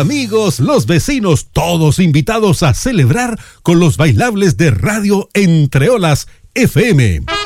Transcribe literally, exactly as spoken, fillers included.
Amigos, los vecinos, todos invitados a celebrar con los bailables de Radio Entre Olas F M.